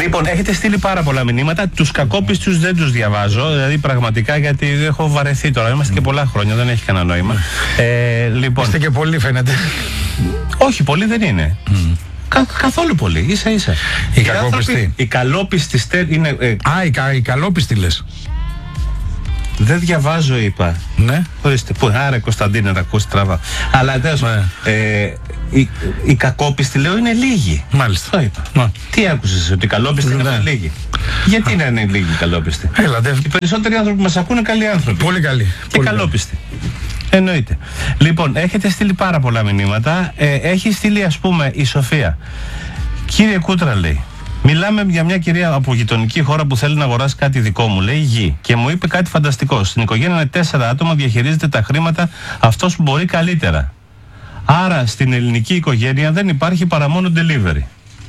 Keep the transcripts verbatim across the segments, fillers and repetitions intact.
Λοιπόν, έχετε στείλει πάρα πολλά μηνύματα. Τους κακόπιστους δεν τους διαβάζω, δηλαδή πραγματικά, γιατί έχω βαρεθεί τώρα. Είμαστε mm. και πολλά χρόνια, δεν έχει κανένα νόημα. Ε, λοιπόν... Είστε και πολλοί, φαίνεται. Όχι, πολλοί δεν είναι. Mm. Κα, καθόλου πολύ, ίσα ίσα. Οι κακόπιστοι. Οι καλόπιστοι είναι. Ε... Α, οι, κα, οι καλόπιστοι λες. Δεν διαβάζω, είπα. Ναι. Ορίστε, πού, άρα Κωνσταντίνε, να ακούσει τραβά. Αλλά τέλος πάντων. Ε, οι, οι κακόπιστοι, λέω, είναι λίγοι. Μάλιστα. Το είπα. Μα. Τι άκουσες, ότι οι καλόπιστοι ναι. είναι λίγοι? Γιατί να είναι λίγοι οι καλόπιστοι? Έλα, δε... Οι περισσότεροι άνθρωποι που μας ακούνε καλοί άνθρωποι. Πολύ καλοί. Και πολύ καλόπιστοι. Εννοείται. Λοιπόν, έχετε στείλει πάρα πολλά μηνύματα. Ε, έχει στείλει, ας πούμε, η Σοφία. Κύριε Κούτρα, λέει, μιλάμε για μια κυρία από γειτονική χώρα που θέλει να αγοράσει κάτι δικό μου, λέει, γη. Και μου είπε κάτι φανταστικό. Στην οικογένεια είναι τέσσερα άτομα, διαχειρίζεται τα χρήματα αυτός που μπορεί καλύτερα. Άρα στην ελληνική οικογένεια δεν υπάρχει παρά μόνο delivery.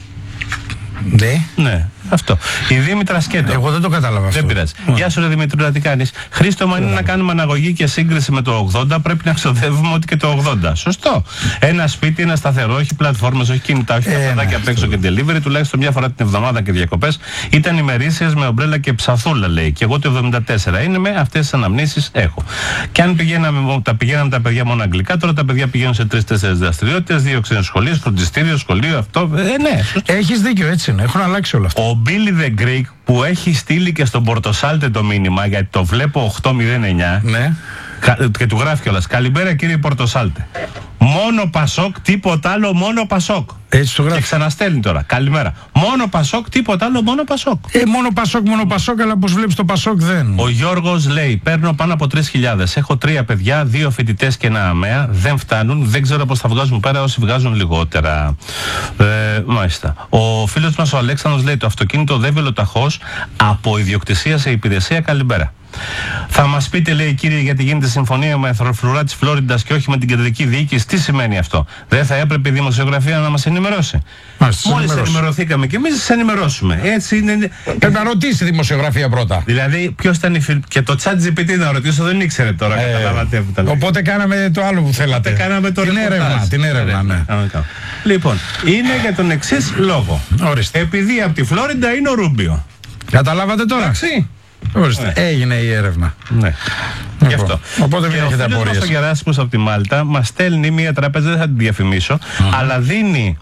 Ναι. Ναι, αυτό. Η Δήμητρα Σκέτο. Εγώ δεν το κατάλαβα αυτό. Δεν πειράζει. Mm. Γεια σου, ρε Δημήτρη, τι κάνεις? Χρήστο, μα είναι να κάνουμε αναγωγή και σύγκριση με το ογδόντα, πρέπει να ξοδεύουμε ότι και το ογδόντα. Σωστό. Ένα σπίτι, ένα σταθερό, όχι πλατφόρμες, όχι κινητά, όχι καφεδάκια απ' έξω και delivery, τουλάχιστον μια φορά την εβδομάδα και διακοπές. Ήταν ημερήσιες με ομπρέλα και ψαθούλα, λέει. Και εγώ το εβδομήντα τέσσερα είναι, με αυτές τις αναμνήσεις έχω. Και αν πηγαίναμε, τα πηγαίναμε τα παιδιά μόνο αγγλικά, τώρα τα παιδιά πηγαίνουν σε τρεις-τέσσερις δραστηριότητες, δύο ξένες σχολείες, φροντιστήριο, σχολείο, αυτό. Ε, ναι. Έχεις δίκιο, έτσι είναι. Έχουν αλλάξει όλα αυτά. Ο Billy the Greek που έχει στείλει και στον Πορτοσάλτε το μήνυμα, γιατί το βλέπω οκτώ μηδέν εννιά, ναι. Και του γράφει κιόλας, καλημέρα κύριε Πορτοσάλτε. Μόνο Πασόκ, τίποτα άλλο, μόνο Πασόκ. Έτσι το γράφει. Και ξαναστέλνει τώρα, καλημέρα. Μόνο Πασόκ, τίποτα άλλο, μόνο Πασόκ. Ε, μόνο Πασόκ, μόνο Πασόκ, αλλά όπως βλέπεις το Πασόκ δεν. Ο Γιώργος λέει, παίρνω πάνω από τρεις χιλιάδες. Έχω τρία παιδιά, δύο φοιτητές και ένα αμαία. Δεν φτάνουν, δεν ξέρω πώς θα βγάζουν πέρα όσοι βγάζουν λιγότερα. Ε, μάλιστα. Ο φίλος μας ο Αλέξανδρος λέει, το αυτοκίνητο δεν βελοταχώς από ιδιοκτησία σε υπηρεσία, καλημέρα. Θα μας πείτε, λέει, κύριε, γιατί γίνεται συμφωνία με εθνοφρουρά της Φλόριντας και όχι με την κεντρική διοίκηση. Τι σημαίνει αυτό? Δεν θα έπρεπε η δημοσιογραφία να μας ενημερώσει? Μόλις ενημερωθήκαμε και εμείς σας ενημερώσουμε. Έτσι είναι. Πρέπει να ρωτήσει η δημοσιογραφία πρώτα. Δηλαδή, ποιος ήταν η φιλ... Και το chat τζι πι τι να ρωτήσω δεν ήξερε τώρα. Ε, καταλάβατε που τα λέει. Οπότε κάναμε το άλλο που θέλατε. Κάναμε το την έρευνα. Την έρευνα, ναι. Λοιπόν, είναι για τον εξής λόγο. Ορίστε. Επειδή από τη Φλόριντα είναι ο Ρούμπιο. Καταλάβατε τώρα? Εντάξει. Ορίστε, ναι. Έγινε η έρευνα. Ναι. Λοιπόν, γι' αυτό. Οπότε μην έχετε απορίες. Ο Γεράσιμος από τη Μάλτα μας στέλνει μια τράπεζα, δεν θα την διαφημίσω, mm. αλλά δίνει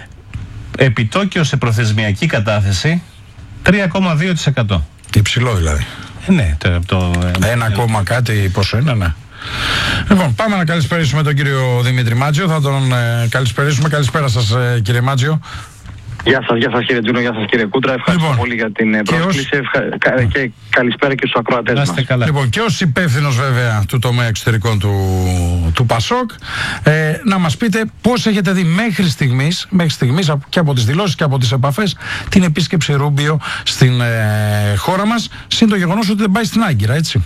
επιτόκιο σε προθεσμιακή κατάθεση τρία κόμμα δύο τοις εκατό. Υψηλό δηλαδή. Ε, ναι. Το, το, Ένα κόμμα κάτι πόσο είναι, ναι. Λοιπόν, πάμε να καλησπερίσουμε τον κύριο Δημήτρη Μάτζιο. Θα τον ε, καλησπερίσουμε. Καλησπέρα σας, ε, κύριε Μάτζιο. Γεια σας, γεια σας κύριε Τζούνο, γεια σας κύριε Κούτρα. Ευχαριστώ λοιπόν, πολύ για την πρόσκληση και, ως... Ευχα... και καλησπέρα και στους ακροατές μας. Καλά. Λοιπόν, και ως υπεύθυνος βέβαια του τομέα εξωτερικών του, του Πασόκ, ε, να μας πείτε πώς έχετε δει μέχρι στιγμής, μέχρι στιγμής και από τις δηλώσεις και από τις επαφές την επίσκεψη Ρούμπιο στην ε, χώρα μας, συν το γεγονός ότι δεν πάει στην Άγκυρα, έτσι.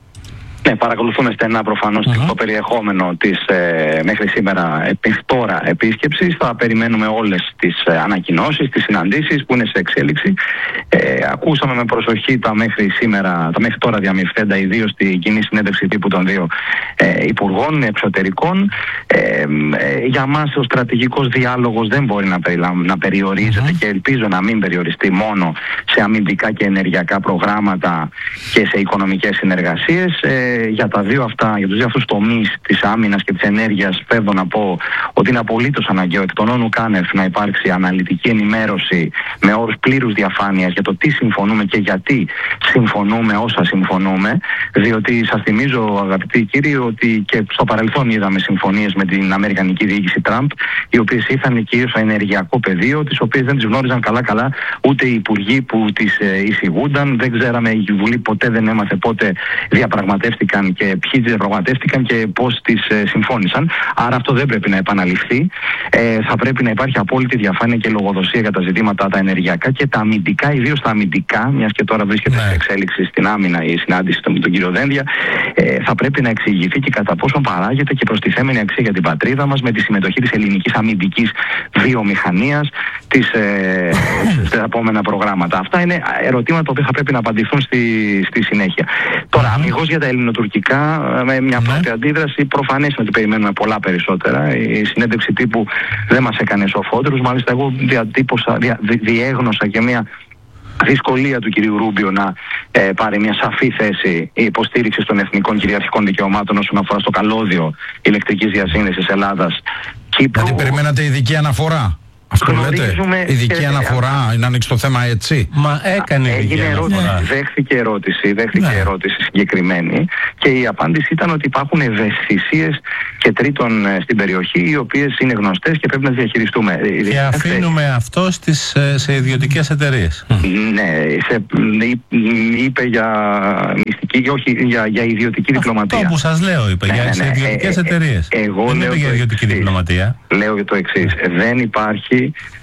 Ναι, παρακολουθούμε στενά προφανώς uh-huh. το περιεχόμενο της ε, μέχρι σήμερα επί τώρα επίσκεψης. Θα περιμένουμε όλες τις ε, ανακοινώσεις, τις συναντήσεις που είναι σε εξέλιξη. Ε, ακούσαμε με προσοχή τα μέχρι σήμερα, τα μέχρι τώρα διαμειφθέντα, ιδίως στη κοινή συνέντευξη τύπου των δύο ε, υπουργών εξωτερικών. Ε, ε, για μας ο στρατηγικός διάλογος δεν μπορεί να, περιλα... να περιορίζεται uh-huh. και ελπίζω να μην περιοριστεί μόνο σε αμυντικά και ενεργειακά προγράμματα και σε οικονομικές συνεργασίες. Ε, για τα δύο αυτά, για τους δύο αυτούς τομείς της άμυνας και της ενέργειας, φεύγω να πω ότι είναι απολύτως αναγκαίο εκ των όνου κάνευ να υπάρξει αναλυτική ενημέρωση με όρους πλήρους διαφάνειας για το τι συμφωνούμε και γιατί συμφωνούμε όσα συμφωνούμε, διότι σας θυμίζω, αγαπητοί κύριοι, ότι και στο παρελθόν είδαμε συμφωνίες με την αμερικανική διοίκηση Τραμπ, οι οποίες ήρθαν κυρίως στο ενεργειακό πεδίο, τις οποίες δεν τις γνώριζαν καλά-καλά ούτε οι υπουργοί που τις ε, εισηγούνταν, δεν ξέραμε, η Βουλή ποτέ δεν έμαθε πότε διαπραγματεύτηκαν και ποιοι διαπραγματεύτηκαν και πώς τις ε, συμφώνησαν. Άρα αυτό δεν πρέπει να επαναληφθεί. Ε, θα πρέπει να υπάρχει απόλυτη διαφάνεια και λογοδοσία για τα ζητήματα τα ενεργειακά και τα αμυντικά, ιδίως τα αμυντικά, μιας και τώρα βρίσκεται σε εξέλιξη στην άμυνα η συνάντηση με τον κύριο Δένδια. Ε, θα πρέπει να εξηγηθεί και κατά πόσο παράγεται και προστιθέμενη αξία για την πατρίδα μας με τη συμμετοχή της ελληνικής αμυντικής βιομηχανίας τις, ε, στα επόμενα προγράμματα. Αυτά είναι ερωτήματα που θα πρέπει να απαντηθούν στη, στη συνέχεια. Τώρα, αμυγός για τα ελληνοτουρκικά, με μια πρώτη αντίδραση, προφανές είναι ότι περιμένουμε πολλά περισσότερα. Η συνέντευξη τύπου δεν μας έκανε σοφότερους. Μάλιστα, εγώ διατύπωσα, δια, διέγνωσα και μια δυσκολία του κυρίου Ρούμπιο να ε, πάρει μια σαφή θέση υποστήριξη των εθνικών κυριαρχικών δικαιωμάτων όσον αφορά στο καλώδιο ηλεκτρικής διασύνδεσης Ελλάδας-Κύπρου. Γιατί περιμένατε ειδική αναφορά. Αυτό λέτε, ειδική και... αναφορά, να ανοίξει το θέμα έτσι. Μα έκανε ειδική αναφορά. Δέχθηκε ερώτηση, δέχθηκε ναι. ερώτηση συγκεκριμένη και η απάντηση ήταν ότι υπάρχουν ευαισθησίες και τρίτων στην περιοχή οι οποίες είναι γνωστές και πρέπει να διαχειριστούμε. Και αφήνουμε αυτό στις, σε ιδιωτικές εταιρείες. Ναι, σε, είπε για μυστική, όχι για, για ιδιωτική διπλωματία. Αυτό που σας λέω είπε, ναι, για ναι, σε ιδιωτικές ε, εταιρείες. Εγώ δεν λέω είπε για ιδιωτική εξής. διπλωματία. Λέω το εξής. Δεν υπάρχει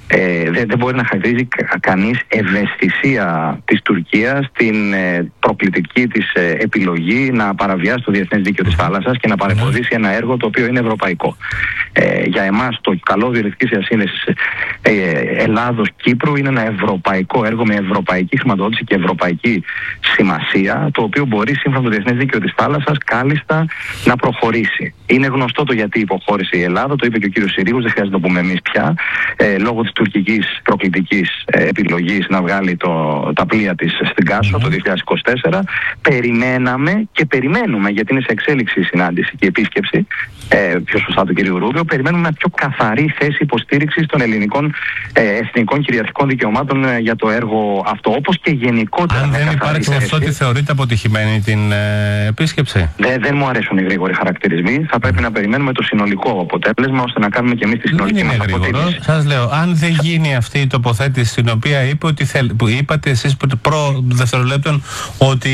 Ε, δεν, δεν μπορεί να χαρακτηρίζει κα, κανείς ευαισθησία της Τουρκίας στην ε, προκλητική της ε, επιλογή να παραβιάσει το διεθνές δίκαιο της θάλασσας και να παρεμποδίσει ένα έργο το οποίο είναι ευρωπαϊκό. Ε, για εμάς το καλώδιο ηλεκτρικής διασύνδεσης ε, Ελλάδος-Κύπρου είναι ένα ευρωπαϊκό έργο με ευρωπαϊκή χρηματοδότηση και ευρωπαϊκή σημασία, το οποίο μπορεί σύμφωνα με το διεθνές δίκαιο της θάλασσας κάλλιστα να προχωρήσει. Είναι γνωστό το γιατί υποχώρησε η Ελλάδα, το είπε και ο κύριος Συρίγος, δεν χρειάζεται να το πούμε εμείς πια, ε, λόγω της τουρκικής προκλητικής ε, επιλογής να βγάλει το, τα πλοία της στην Κάσο mm-hmm. το δύο χιλιάδες είκοσι τέσσερα. Περιμέναμε και περιμένουμε, γιατί είναι σε εξέλιξη η συνάντηση και η επίσκεψη, ε, πιο σωστά του κυρίου Ρούμπιο, περιμένουμε μια πιο καθαρή θέση υποστήριξης των ελληνικών ε, εθνικών κυριαρχικών δικαιωμάτων ε, για το έργο αυτό, όπως και γενικότερα. Αν δεν υπάρξει αυτό, τι θεωρείτε αποτυχημένη την ε, επίσκεψη? Δε, δεν μου αρέσουν οι γρήγοροι χαρακτηρισμοί. Θα πρέπει να περιμένουμε το συνολικό αποτέλεσμα ώστε να κάνουμε και εμείς τη συνολική μας αποτίμηση. Σας λέω, αν δεν γίνει αυτή η τοποθέτηση στην οποία είπε ότι θέλ, που είπατε εσείς προ δευτερολέπτων ότι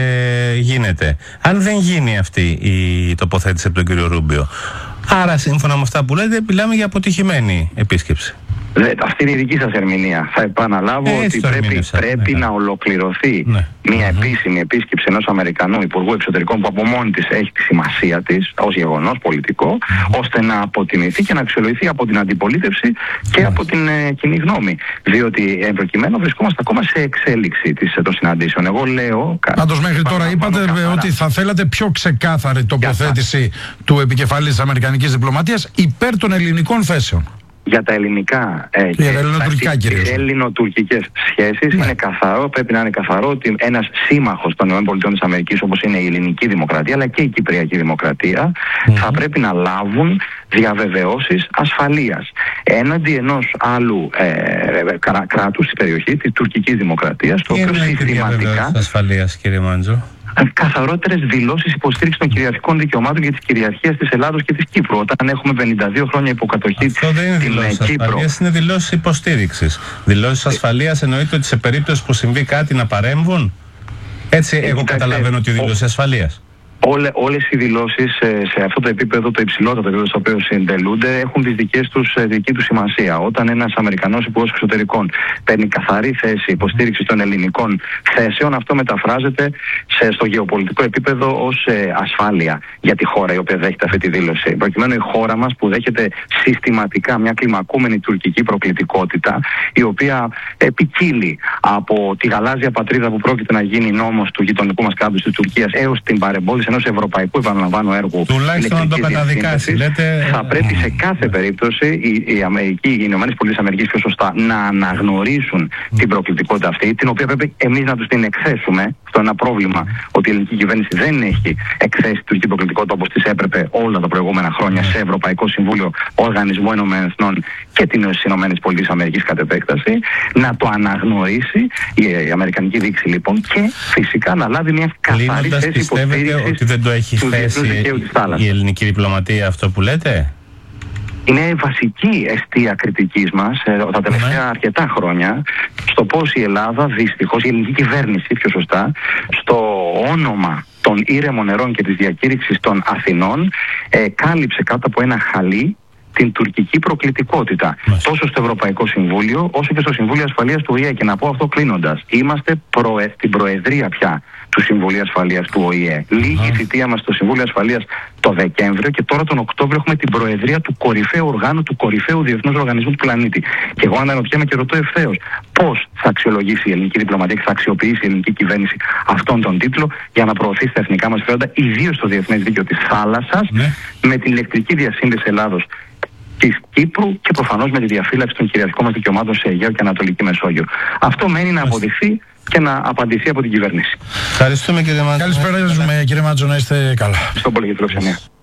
ε, γίνεται. Αν δεν γίνει αυτή η τοποθέτηση από τον κύριο Ρούμπιο, άρα σύμφωνα με αυτά που λέτε μιλάμε για αποτυχημένη επίσκεψη. Δε, αυτή είναι η δική σας ερμηνεία. Θα επαναλάβω ε, ότι πρέπει, πρέπει ναι, να ολοκληρωθεί ναι. μια mm-hmm. επίσημη επίσκεψη ενός Αμερικανού Υπουργού Εξωτερικών που από μόνη της έχει τη σημασία της ως γεγονός πολιτικό, mm-hmm. ώστε να αποτιμηθεί και να αξιολογηθεί από την αντιπολίτευση και mm-hmm. από την ε, κοινή γνώμη. Διότι εν προκειμένου βρισκόμαστε ακόμα σε εξέλιξη της, των συναντήσεων. Εγώ λέω... Πάντως μέχρι τώρα είπατε καθαρά. ότι θα θέλατε πιο ξεκάθαρη τοποθέτηση του επικεφαλής της Αμερικανικής διπλωματίας υπέρ των ελληνικών θέσεων. Για τα ελληνικά ε, και τις ελληνοτουρκικές σχέσεις ναι. είναι καθαρό, πρέπει να είναι καθαρό ότι ένας σύμμαχος των ΗΠΑ της Αμερικής όπως είναι η ελληνική δημοκρατία αλλά και η κυπριακή δημοκρατία mm-hmm. θα πρέπει να λάβουν διαβεβαιώσεις ασφαλείας έναντι ενός άλλου ε, κρά, κράτους στην περιοχή, της τουρκικής δημοκρατίας, το οποίο συστηματικά... ασφαλείας, κύριε Μάντζο. Καθαρότερες δηλώσεις υποστήριξης των κυριαρχικών δικαιωμάτων και της κυριαρχίας της Ελλάδος και της Κύπρου. Όταν έχουμε πενήντα δύο χρόνια υποκατοχή Αυτό δεν είναι δηλώσεις ασφαλείας, είναι δηλώσεις υποστήριξης. Δηλώσεις ασφαλείας εννοείται ότι σε περίπτωση που συμβεί κάτι να παρέμβουν. Έτσι ε, εγώ κοιτάξτε, καταλαβαίνω τη δήλωση ασφαλείας. Όλε, όλες οι δηλώσεις σε, σε αυτό το επίπεδο, το υψηλότερο επίπεδο στο οποίο συντελούνται, έχουν τις δικές τους, δική τους σημασία. Όταν ένας Αμερικανός Υπουργός Εξωτερικών παίρνει καθαρή θέση υποστήριξη των ελληνικών θέσεων, αυτό μεταφράζεται σε, στο γεωπολιτικό επίπεδο ως ε, ασφάλεια για τη χώρα η οποία δέχεται αυτή τη δήλωση. Προκειμένου η χώρα μας που δέχεται συστηματικά μια κλιμακούμενη τουρκική προκλητικότητα, η οποία επικύλει από τη γαλάζια πατρίδα που πρόκειται να γίνει νόμος του γειτονικού μας κράτους της Τουρκίας έως την παρεμπόδιση ενός ευρωπαϊκού, επαναλαμβάνω, έργου. Τουλάχιστον να το καταδικάσει, λέτε. Θα πρέπει σε κάθε περίπτωση η, η Αμερική, οι Ηνωμένες Πολιτείες Αμερικής πιο σωστά, να αναγνωρίσουν mm. την προκλητικότητα αυτή, την οποία πρέπει εμείς να τους την εκθέσουμε. Αυτό είναι ένα πρόβλημα, mm. ότι η ελληνική κυβέρνηση δεν έχει εκθέσει την τουρκική προκλητικότητα όπως της έπρεπε όλα τα προηγούμενα χρόνια mm. σε Ευρωπαϊκό Συμβούλιο, Οργανισμό Ηνωμένων Εθνών και τις Ηνωμένες Πολιτείες Αμερικής κατ' επέκταση, να το αναγνωρίσει η, η Αμερικανική δίκηση λοιπόν και φυσικά να λάβει μια καθαρή θέση υποστήριξης. Ότι δεν το έχει θέσει η ελληνική διπλωματία αυτό που λέτε? Είναι βασική αιστεία κριτικής μας ε, τα τελευταία ναι. αρκετά χρόνια στο πώς η Ελλάδα, δυστυχώς, η ελληνική κυβέρνηση πιο σωστά, στο όνομα των ήρεμων νερών και της διακήρυξης των Αθηνών ε, κάλυψε κάτω από ένα χαλί την τουρκική προκλητικότητα. Μάλιστα. Τόσο στο Ευρωπαϊκό Συμβούλιο όσο και στο Συμβούλιο Ασφαλείας του Ο Η Ε. Και να πω αυτό κλείνοντας, είμαστε προε... στην Προεδρία πια του Συμβουλίου Ασφαλείας του Ο Η Ε. Λίγη θητεία μας στο Συμβούλιο Ασφαλείας το Δεκέμβριο και τώρα τον Οκτώβριο έχουμε την Προεδρία του κορυφαίου οργάνου, του κορυφαίου διεθνούς οργανισμού του πλανήτη. Και εγώ αναρωτιέμαι και ρωτώ ευθέως πώς θα αξιολογήσει η ελληνική διπλωματία και θα αξιοποιήσει η ελληνική κυβέρνηση αυτόν τον τίτλο για να προωθήσει τα εθνικά μας συμφέροντα, ιδίως στο διεθνές δίκαιο της θάλασσας, ναι. με την ηλεκτρική διασύνδεση Ελλάδος της Κύπρου και προφανώς με τη διαφύλαξη των κυριαρχικών μας δικαιωμάτων σε Αιγαίο και Ανατολική Μεσόγειο. Αυτό μένει να αποδειχθεί και να απαντηθεί από την κυβέρνηση. Ευχαριστούμε κύριε Μάτζο. Καλησπέρα κύριε Μάτζο, να είστε καλά. Ευχαριστώ πολύ για τη φιλοξενία.